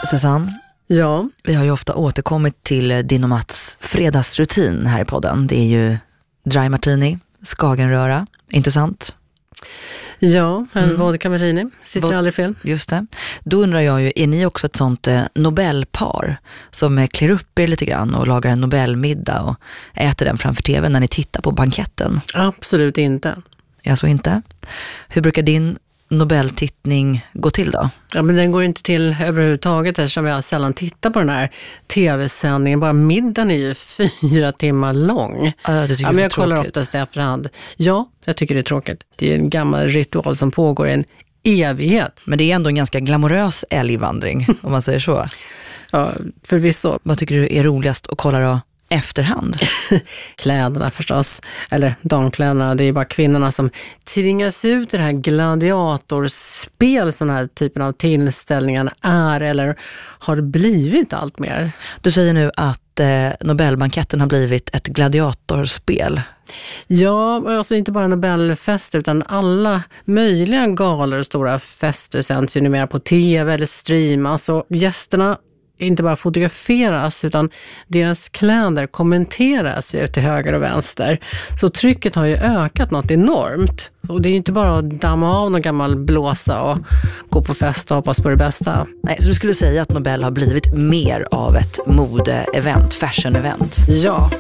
Susanne, Ja. vi har ju ofta återkommit till din och Mats fredagsrutin här i podden. Det är ju dry martini, skagenröra, inte sant? Ja, en vodka martini. Sitter aldrig fel. Just det. Då undrar jag ju, är ni också ett sånt Nobelpar som klär upp er lite grann och lagar en Nobelmiddag och äter den framför tv när ni tittar på banketten? Absolut inte. Jag så inte. Hur brukar din Nobeltittning gå till då? Ja, men den går inte till överhuvudtaget eftersom jag sällan tittar på den här tv-sändningen. Bara middagen är ju 4 timmar lång. Men jag kollar oftast i efterhand. Ja, jag tycker det är tråkigt. Det är en gammal ritual som pågår en evighet. Men det är ändå en ganska glamorös älgvandring, om man säger så. Ja, förvisso. Vad tycker du är roligast att kolla då efterhand? Kläderna förstås, eller damkläderna. Det är bara kvinnorna som tvingas ut i det här gladiatorspel som den här typen av tillställningar är eller har blivit allt mer. Du säger nu att Nobelbanketten har blivit ett gladiatorspel. Ja, alltså inte bara Nobelfester utan alla möjliga galor och stora fester sänds ju numera på tv eller streamas och gästerna inte bara fotograferas utan deras kläder kommenteras ju till höger och vänster. Så trycket har ju ökat något enormt. Och det är ju inte bara att damma av någon gammal blåsa och gå på fest och hoppas på det bästa. Nej, så du skulle säga att Nobel har blivit mer av ett mode-event, fashion-event? Ja.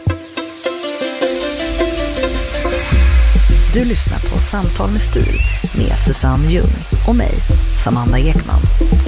Du lyssnar på Samtal med stil med Susanne Ljung och mig, Samanda Ekman.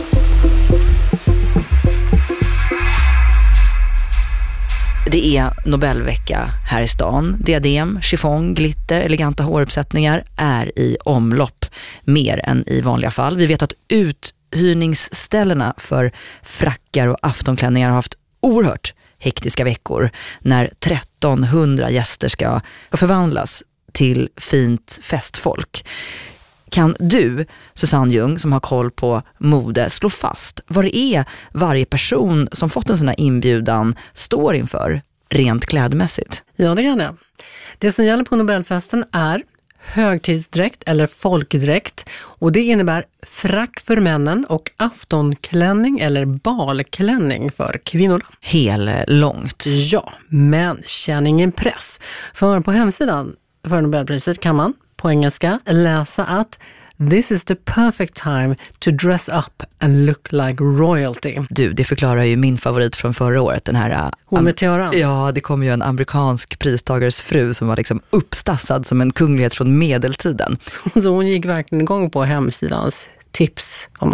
Det är Nobelvecka här i stan. Diadem, chiffong, glitter, eleganta håruppsättningar är i omlopp mer än i vanliga fall. Vi vet att uthyrningsställena för frackar och aftonklänningar har haft oerhört hektiska veckor när 1300 gäster ska förvandlas till fint festfolk. Kan du, Susanne Ljung, som har koll på mode, slå fast vad det är varje person som fått en sån här inbjudan står inför rent klädmässigt? Ja, det kan jag. Det som gäller på Nobelfesten är högtidsdräkt eller folkdräkt och det innebär frack för männen och aftonklänning eller balklänning för kvinnorna. Långt. Ja, men känn ingen press. För på hemsidan för Nobelpriset kan man på engelska läsa att "This is the perfect time to dress up and look like royalty." Du, det förklarar ju min favorit från förra året. Den här... Hon med tiaran. Ja, det kom ju en amerikansk pristagares fru som var liksom uppstassad som en kunglighet från medeltiden. Så hon gick verkligen igång på hemsidans tips om